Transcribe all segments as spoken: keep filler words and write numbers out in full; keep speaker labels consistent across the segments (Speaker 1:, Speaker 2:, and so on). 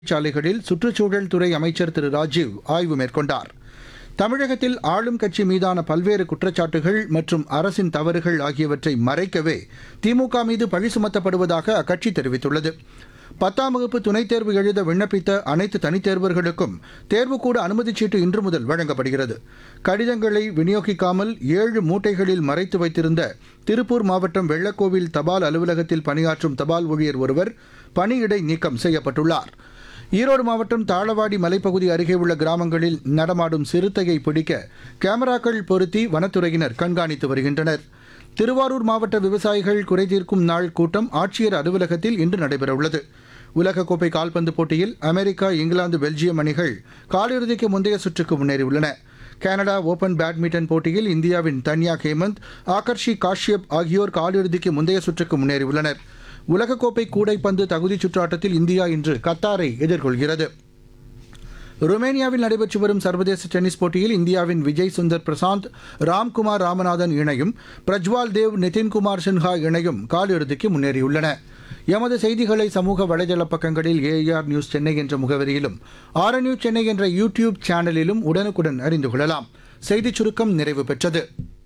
Speaker 1: சாலைகளில் சுற்றுச்சூழல் துறை அமைச்சர் திரு ராஜீவ் ஆய்வு மேற்கொண்டார். தமிழகத்தில் ஆளும் கட்சி மீதான பல்வேறு குற்றச்சாட்டுகள் மற்றும் அரசின் தவறுகள் ஆகியவற்றை மறைக்கவே திமுக மீது பழி சுமத்தப்படுவதாக அக்கட்சி தெரிவித்துள்ளது. பத்தாம் வகுப்பு துணைத் தேர்வு எழுத விண்ணப்பித்த அனைத்து தனித் தேர்வர்களுக்கும் தேர்வுக்கூட அனுமதிச் சீட்டு இன்று முதல் வழங்கப்படுகிறது. கடிதங்களை விநியோகிக்காமல் ஏழு மூட்டைகளில் மறைத்து வைத்திருந்த திருப்பூர் மாவட்டம் வெள்ளக்கோவில் தபால் அலுவலகத்தில் பணியாற்றும் தபால் ஊழியர் ஒருவர் பணியிடை நீக்கம் செய்யப்பட்டுள்ளார். ஈரோடு மாவட்டம் தாளவாடி மலைப்பகுதி அருகே உள்ள கிராமங்களில் நடமாடும் சிறுத்தையை பிடிக்க கேமராக்கள் பொருத்தி வனத்துறையினர் கண்காணித்து வருகின்றனர். திருவாரூர் மாவட்ட விவசாயிகள் குறைதீர்க்கும் நாள் கூட்டம் ஆட்சியர் அலுவலகத்தில் இன்று நடைபெறவுள்ளது. உலகக்கோப்பை கால்பந்து போட்டியில் அமெரிக்கா, இங்கிலாந்து, பெல்ஜியம் அணிகள் காலிறுதிக்கு முந்தைய சுற்றுக்கு முன்னேறியுள்ளன. கனடா ஓபன் பேட்மிண்டன் போட்டியில் இந்தியாவின் தன்யா ஹேமந்த், ஆகர்ஷி காஷ்யப் ஆகியோர் காலிறுதிக்கு முந்தைய சுற்றுக்கு முன்னேறியுள்ளனர். உலகக்கோப்பை கூடைப்பந்து தகுதிச் சுற்று ஆட்டத்தில் இந்தியா இன்று கத்தாரை எதிர்கொள்கிறது. ருமேனியாவில் நடைபெற்று வரும் சர்வதேச டென்னிஸ் போட்டியில் இந்தியாவின் விஜய் சுந்தர் பிரசாந்த், ராம்குமார் ராமநாதன் இணையும், பிரஜ்வால் தேவ் நிதின்குமார் சின்ஹா இணையும் காலிறுதிக்கு முன்னேறியுள்ளன. எமது செய்திகளை சமூக வலைதள பக்கங்களில் ஏஆர் நியூஸ் சென்னை என்ற முகவரியிலும் ஆர் நியூஸ் சென்னை என்ற யூடியூப் சேனலிலும் உடனுக்குடன் அறிந்து கொள்ளலாம். செய்திச் சுருக்கம் நிறைவு பெற்றது.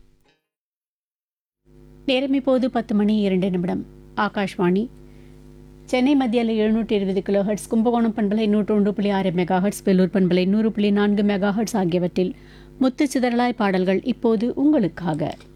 Speaker 2: நேரம் இப்போது பத்து மணி இரண்டு நிமிடம். ஆகாஷ்வாணி சென்னை மத்தியில் எழுநூற்றி இருபது கிலோ ஹெர்ட்ஸ், கும்பகோணம் பண்பலை நூற்று ஒன்று புள்ளி ஆறு மெகா ஹெர்ட்ஸ், வெள்ளூர் பண்பலை நூறு புள்ளி நான்கு மெகா ஹெர்ட்ஸ் ஆகியவற்றில் முத்து சிதறலாய் பாடல்கள் இப்போது உங்களுக்காக.